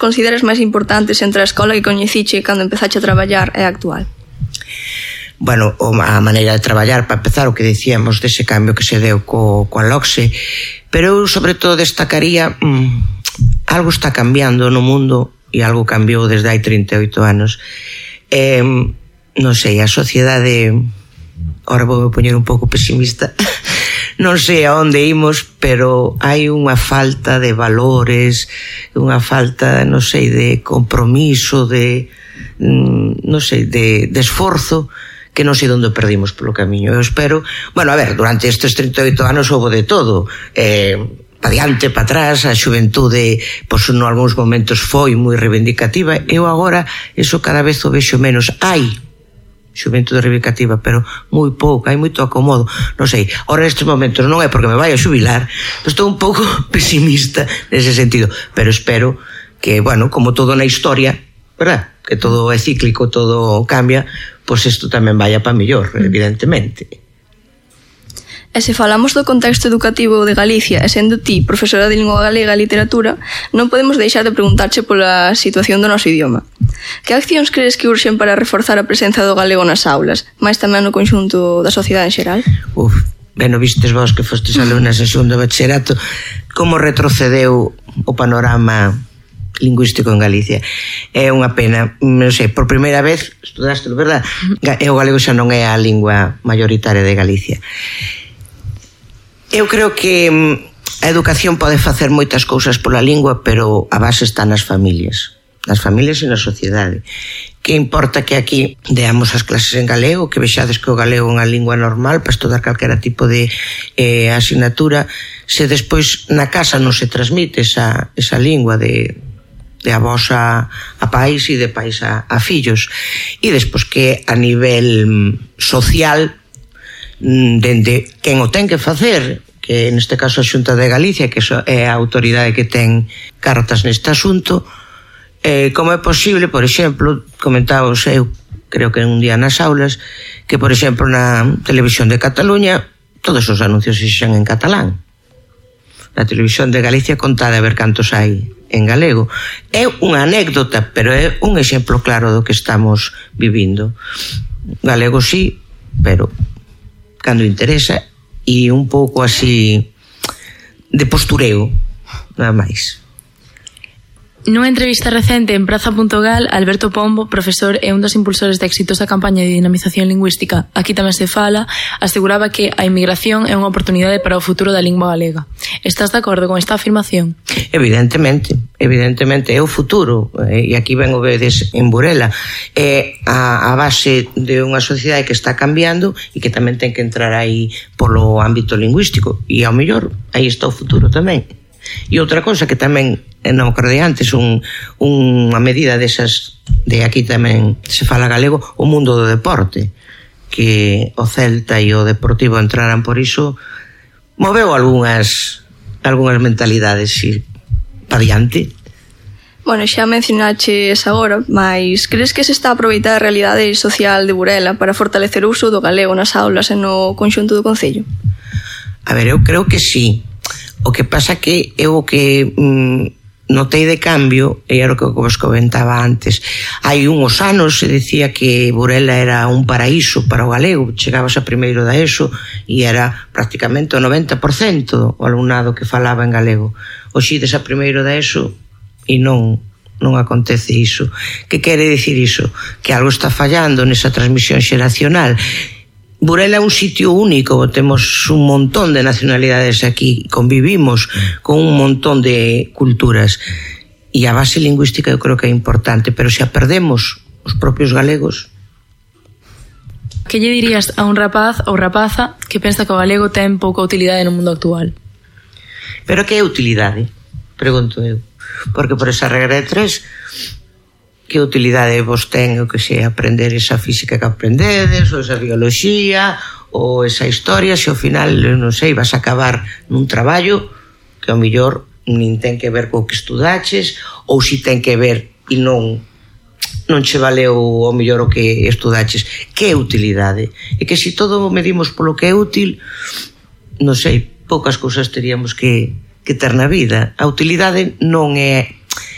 consideras máis importantes entre a escola que coñeciche cando empezache a traballar e a actual? Bueno, a maneira de traballar, para empezar, o que dicíamos dese cambio que se deu coa LOCSE, pero eu sobre todo destacaría algo está cambiando no mundo e algo cambiou desde hai 38 anos. Non sei, a sociedade, ahora vou poñer un pouco pesimista, non sei a onde imos, pero hai unha falta de valores, unha falta, non sei, de compromiso, de non sei, de esforzo, que non sei onde perdimos polo camiño. Eu espero, bueno, a ver, durante estes 38 anos houve de todo, pa diante, pa atrás, a xuventude, pois, en algúns momentos foi moi reivindicativa. Eu agora, eso cada vez o vexo menos. Hai xuventude reivindicativa, pero moi pouco, hai moito acomodo. Non sei, ahora nestes momentos non é porque me vai a xubilar, pero estou un pouco pesimista nese sentido, pero espero que, bueno, como todo na historia, verdad? Que todo é cíclico, todo cambia, pois isto tamén vaya para mellor, evidentemente. E se falamos do contexto educativo de Galicia, e sendo ti profesora de lingua galega e literatura, non podemos deixar de preguntarche pola situación do noso idioma. Que accións crees que urxen para reforzar a presenza do galego nas aulas, máis tamén no conxunto da sociedade en xeral? Ben, vistes vos que fostes alumnas en segundo bachillerato, como retrocedeu o panorama lingüístico en Galicia. É unha pena, non sei, por primeira vez estudaste, verdad? O galego xa non é a lingua mayoritaria de Galicia. Eu creo que a educación pode facer moitas cousas pola lingua, pero a base está nas familias e na sociedade. Que importa que aquí deamos as clases en galego, que vexades que o galego é unha lingua normal para estudar calquera tipo de asignatura, se despois na casa non se transmite esa lingua de avós a pais e de pais a fillos, e despois que a nivel social, dende quen o ten que facer, que neste caso a Xunta de Galicia, que é a autoridade que ten cartas neste asunto, como é posible, por exemplo, comentábamos eu, creo que un día nas aulas, que por exemplo na televisión de Cataluña todos os anuncios se xan en catalán. Na televisión de Galicia contada a ver cantos hai en galego. É unha anécdota, pero é un exemplo claro do que estamos vivindo. Galego sí, pero cando interesa, e un pouco así de postureo, nada máis. Nunha entrevista recente en Praza.gal, Alberto Pombo, profesor e un dos impulsores da exitosa campaña de dinamización lingüística Aquí tamén se fala, aseguraba que a inmigración é unha oportunidade para o futuro da lingua galega. Estás de acordo con esta afirmación? Evidentemente é o futuro, e aquí ben o vedes en Burela, é a base de unha sociedade que está cambiando e que tamén ten que entrar aí polo ámbito lingüístico, e ao mellor aí está o futuro tamén. E outra cosa que tamén non acordei antes, unha medida desas de Aquí tamén se fala galego, o mundo do deporte, que o Celta e o Deportivo entraran por iso, moveu algunhas mentalidades para diante. Bueno, xa mencionaches agora, mas crees que se está a aproveitar a realidade social de Burela para fortalecer o uso do galego nas aulas e no conxunto do concello? A ver, eu creo que sí. O que pasa que eu o que notei de cambio, e era o que vos comentaba antes, hai uns anos se decía que Burela era un paraíso para o galego, chegabas a primeiro da ESO e era prácticamente o 90% o alumnado que falaba en galego. Hoxe ides a primeiro da ESO e non acontece iso. Que quere dicir iso? Que algo está fallando nesa transmisión xeracional. Burela é un sitio único, temos un montón de nacionalidades aquí, convivimos con un montón de culturas, e a base lingüística eu creo que é importante, pero se a perdemos os propios galegos. Que lle dirías a un rapaz ou rapaza que pensa que o galego ten pouca utilidade no mundo actual? Pero que é utilidade? Pregunto eu. Porque por esa regra de tres, que utilidade vos ten o que se aprender esa física que aprendedes, ou esa bioloxía, ou esa historia, se ao final, non sei, vas a acabar nun traballo que ao mellor nin ten que ver co que estudaches, ou si ten que ver e non che valeu ao mellor o que estudaches. Que é utilidade? E que se todo medimos polo que é útil, non sei, poucas cousas teríamos que ter na vida. A utilidade non é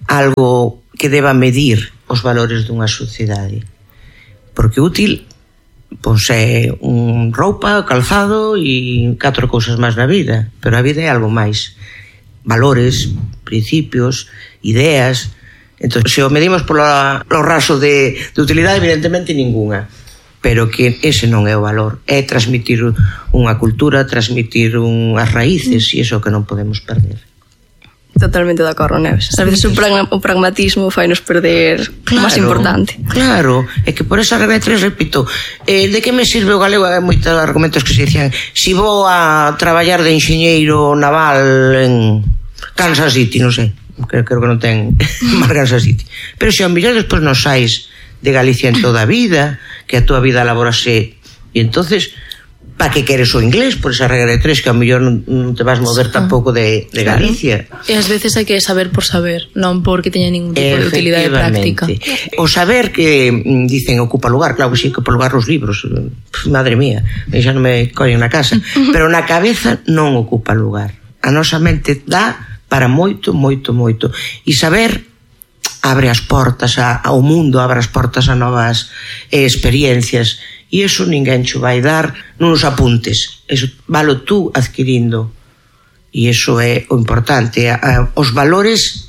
algo que deba medir os valores dunha sociedade. Porque útil, pois é roupa, calzado e 4 cousas máis na vida, pero a vida é algo máis. Valores, principios, ideas. Entón, se o medimos polo raso de utilidade, evidentemente ninguna. Pero que ese non é o valor, é transmitir unha cultura, transmitir unhas raíces, e iso que non podemos perder. Totalmente de acordo, Neves. A veces o pragmatismo fai-nos perder o máis importante. Claro, é que por esa regra 3, repito, de que me sirve o galego? Hai moitos argumentos que se dicían, si vou a traballar de enxeñeiro naval en Kansas City, non sei, creo que non ten máis Kansas City, pero se ao mellor despois non sais de Galicia en toda a vida, que a túa vida laborase, e entonces para que queres o inglés por esa regra de 3, que ao mellor non te vas mover tampouco de Galicia. E ás veces hai que saber por saber, non porque teña ningún tipo de utilidade práctica. O saber que dicen ocupa lugar, claro que sí, ocupa lugar os libros, madre mía, xa non me collen na casa, pero na cabeza non ocupa lugar. A nosa mente dá para moito, moito, moito. E saber abre as portas ao mundo, abre as portas a novas experiencias, e iso ninguén xo vai dar nuns apuntes, iso valo tú adquirindo, e iso é o importante. Os valores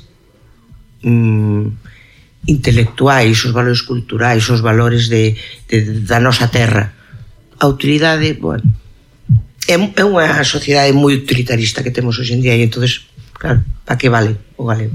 intelectuais, os valores culturais, os valores da nosa terra. A utilidade, bueno, é unha sociedade moi utilitarista que temos hoxe en día, e entonces, claro, para que vale o galego?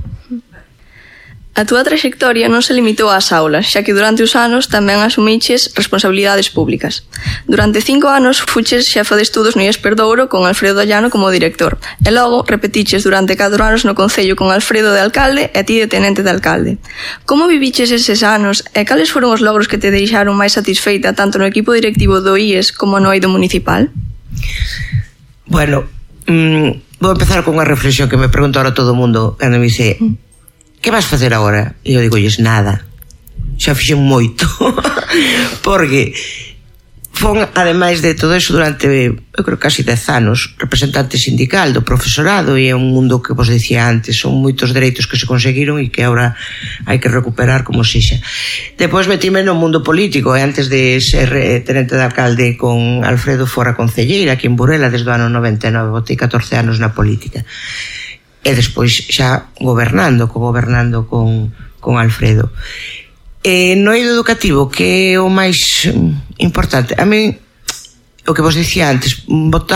A túa traxectoria non se limitou ás aulas, xa que durante os anos tamén asumiches responsabilidades públicas. Durante 5 anos fuches xefa de estudos no IES Douro con Alfredo Llano como director, e logo repetiches durante 4 anos no Concello con Alfredo de alcalde e ti de tenente de alcalde. Como viviches eses anos e cales foron os logros que te deixaron máis satisfeita tanto no equipo directivo do IES como no eido municipal? Bueno, vou empezar con unha reflexión que me pregunta ahora todo o mundo cando me dice que vas facer agora? E eu digolles nada, xa fixen moito porque fon, ademais de todo eso, durante eu creo casi 10 anos representante sindical do profesorado, e é un mundo que vos dicía antes, son moitos dereitos que se conseguiron e que agora hai que recuperar como sexa. Depois metime no mundo político, e antes de ser tenente de alcalde con Alfredo fora concelleira aquí en Burela desde o ano 99, botei 14 anos na política, e despois xa gobernando con Alfredo. No eido educativo, que é o máis importante, a mí o que vos dicía antes,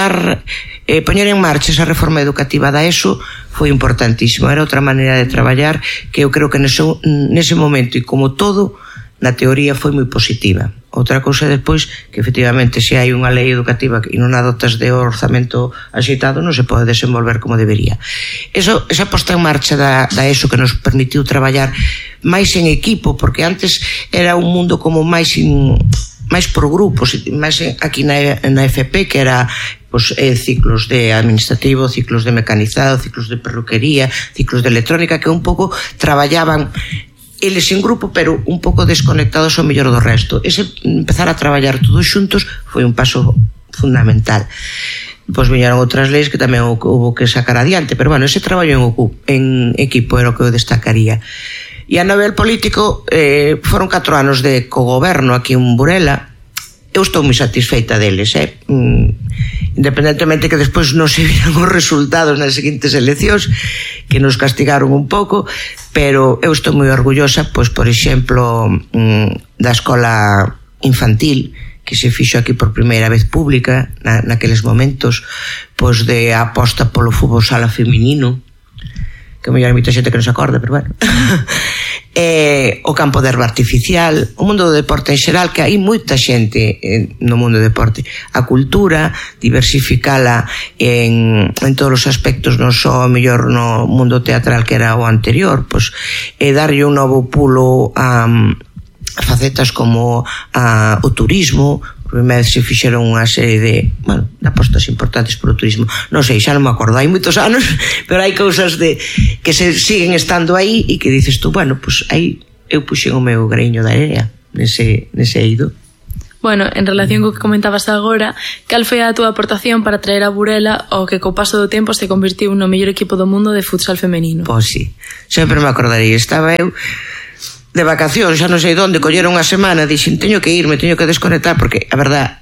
poñer en marcha esa reforma educativa da ESO foi importantísimo, era outra maneira de traballar que eu creo que nese momento, e como todo, na teoría foi moi positiva. Outra cousa despois, que efectivamente se hai unha lei educativa e non a dotas de orzamento axeitado, non se pode desenvolver como debería. Esa posta en marcha da ESO que nos permitiu traballar máis en equipo, porque antes era un mundo como máis por grupos, máis aquí na FP, que era ciclos de administrativo, ciclos de mecanizado, ciclos de perruquería, ciclos de electrónica, que un pouco traballaban eles en grupo, pero un pouco desconectados ao mellor do resto. Ese empezar a traballar todos xuntos foi un paso fundamental. Pois viñeron outras leis que tamén houve que sacar adiante, pero bueno, ese traballo en equipo era o que eu destacaría. E a nivel político foron 4 anos de cogoberno aquí en Burela. Eu estou moi satisfeita deles, independentemente que despois non se viran os resultados nas seguintes eleccións, que nos castigaron un pouco, pero eu estou moi orgullosa, pois, por exemplo, da escola infantil, que se fixo aquí por primeira vez pública, naqueles momentos, pois de aposta polo fútbol sala feminino, que mellor hai moita xente que non se acorda, pero bueno. O campo de herba artificial, o mundo do deporte en xeral, que hai moita xente no mundo do deporte. A cultura, diversificala en todos os aspectos, non só mellor no mundo teatral que era o anterior, pois darlle un novo pulo a facetas como o turismo. Por primeira vez se fixeron unha serie de apostas importantes por o turismo. Non sei, xa non me acordo, hai moitos anos, pero hai cousas que se siguen estando aí e que dices tú, bueno, pois aí eu puxen o meu greño de area nese eido. Bueno, en relación co que comentabas agora, cal foi a túa aportación para traer a Burela ao que co paso do tempo se convertiu no mellor equipo do mundo de futsal femenino? Pois sí, sempre me acordaría. Estaba eu de vacacións, xa non sei onde, collera unha semana, dixen, teño que irme, teño que desconectar, porque a verdad,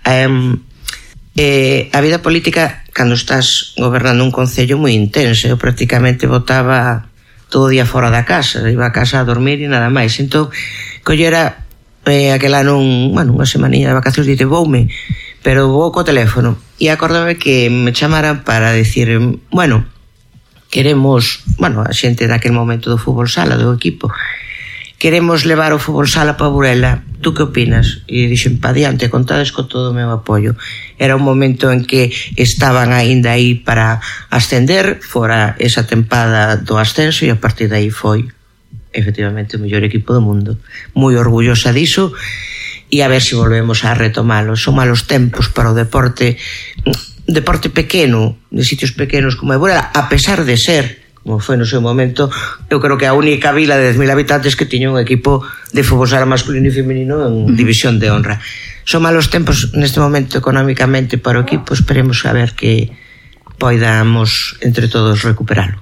a vida política, cando estás gobernando un concello, moi intensa. Eu prácticamente botaba todo o día fora da casa, iba a casa a dormir e nada máis. Entón, collera aquel ano unha semanilla de vacacións, dite, voume, pero vou co teléfono, e acordame que me chamaran para decir, bueno, queremos, a xente daquel momento do fútbol sala, do equipo, queremos levar o fútbol sala para Burela, tú que opinas? E dixen, pa diante, contades co todo o meu apoio. Era un momento en que estaban aínda aí para ascender, fora esa tempada do ascenso, e a partir de aí foi efectivamente o mellor equipo do mundo. Moi orgullosa diso, e a ver se volvemos a retomalo. Son malos tempos para o deporte pequeno, de sitios pequenos como é Burela, a pesar de ser, como foi no seu momento, eu creo que a única vila de 10.000 habitantes que tiña un equipo de fútbol sala masculino e femenino en división de honra. Son malos tempos neste momento económicamente para o equipo, esperemos a ver que poidamos entre todos recuperalo.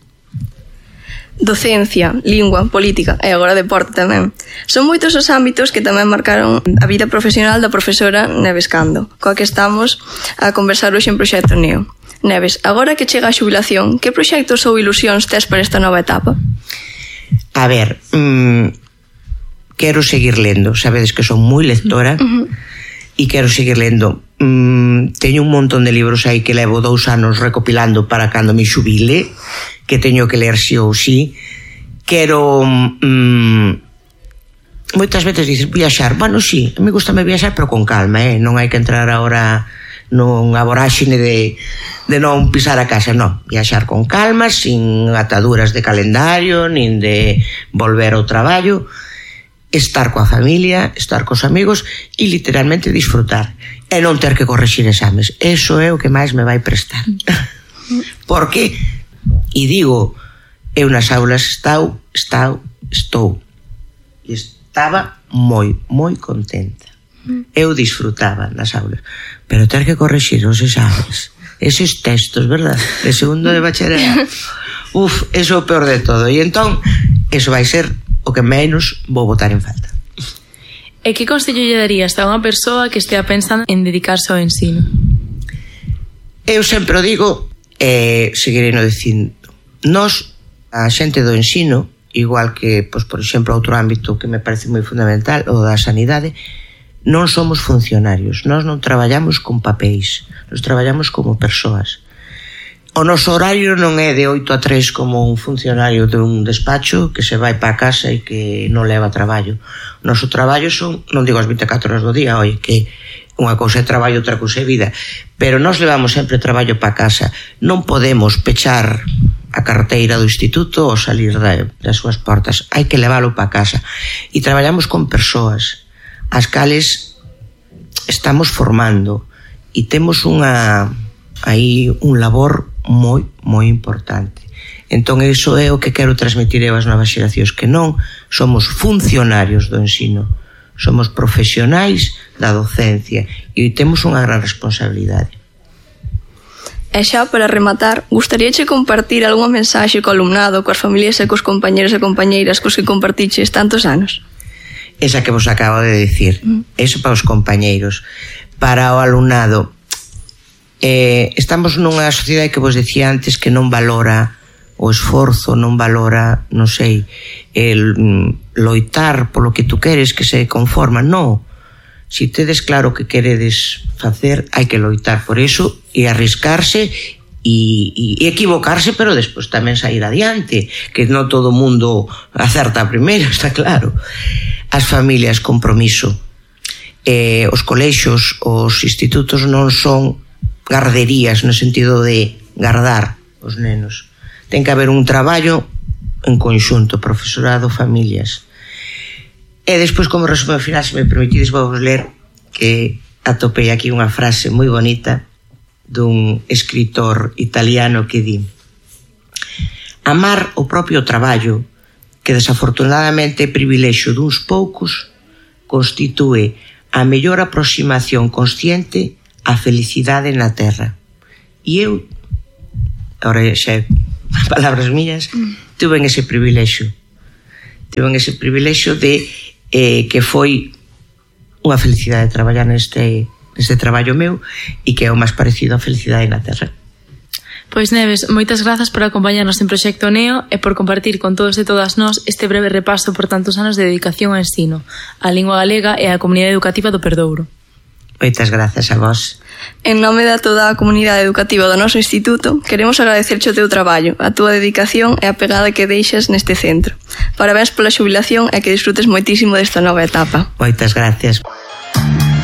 Docencia, lingua, política e agora deporte tamén. Son moitos os ámbitos que tamén marcaron a vida profesional da profesora Neves Cando, coa que estamos a conversar hoxe en Proxecto Neo. Neves, agora que chega a xubilación, que proxectos ou ilusións tes para esta nova etapa? A ver, quero seguir lendo, sabedes que son moi lectora, e quero seguir lendo. Teño un montón de libros aí que levo 2 anos recopilando para cando me xubile, que teño que ler si ou si. Quero moitas veces dices viaxar, sí, me gustame viaxar, pero con calma, non hai que entrar agora nunha voráxine de non pisar a casa, non, viaxar con calma, sin ataduras de calendario, nin de volver ao traballo, estar coa familia, estar cos amigos e literalmente disfrutar e non ter que correxir exames. Eso é o que máis me vai prestar. Porque, e digo, eu nas aulas estou e estaba moi contenta. Eu disfrutaba nas aulas, pero ter que correxir os exames, eses textos, verdad, de segundo de bacharelato, eso é o peor de todo. E entón, eso vai ser o que menos vou botar en falta. E que consello lle darías a unha persoa que estea pensando en dedicarse ao ensino? Eu sempre o digo, seguirei no dicindo, nós, a xente do ensino, igual que, por exemplo, outro ámbito que me parece moi fundamental, o da sanidade, non somos funcionarios, nós non traballamos con papéis, nós traballamos como persoas. O noso horario non é de 8 a 3 como un funcionario de un despacho que se vai para casa e que non leva traballo. O noso traballo son, non digo as 24 horas do día, que unha cousa é traballo, outra cousa é vida, pero nós levamos sempre traballo para casa. Non podemos pechar a carteira do instituto ou salir das súas portas, hai que leválo para casa. E traballamos con persoas as cales estamos formando e temos un labor moi importante. Entón iso é o que quero transmitir ás novas xeracións, que non somos funcionarios do ensino, somos profesionais da docencia e temos unha gran responsabilidade. E xa para rematar, gustaríache compartir algunha mensaxe co alumnado, coas familias e cos compañeros e compañeiras cos que compartiches tantos anos? Esa que vos acabo de dicir, eso para os compañeiros. Para o alumnado, estamos nunha sociedade que vos decía antes que non valora o esforzo, non valora, non sei, el loitar polo que tú queres, que se conforma. Non, si tedes claro que queredes facer, hai que loitar por eso e arriscarse e equivocarse, pero despois tamén sair adiante, que non todo o mundo acerta a primeira, está claro. As familias, compromiso. Os colexios, os institutos non son garderías no sentido de gardar os nenos. Ten que haber un traballo en conxunto, profesorado, familias. E despois, como resumo final, se me permitides, vou ler que atopei aquí unha frase moi bonita dun escritor italiano que di: amar o propio traballo, que desafortunadamente é privilexio duns poucos, constitúe a mellor aproximación consciente á felicidade na Terra. E eu, agora xa palabras miñas, tuve ese privilexio. Tuve ese privilexio de que foi unha felicidade traballar neste traballo meu e que é o máis parecido á felicidade na Terra. Pois Neves, moitas grazas por acompañarnos en Proxecto Neo e por compartir con todos e todas nós este breve repaso por tantos anos de dedicación ao ensino, á lingua galega e á comunidade educativa do Perdouro. Moitas grazas a vos. En nome de toda a comunidade educativa do noso instituto, queremos agradecerche o teu traballo, a túa dedicación e a pegada que deixas neste centro. Parabéns pola xubilación e que disfrutes moitísimo desta nova etapa. Moitas gracias.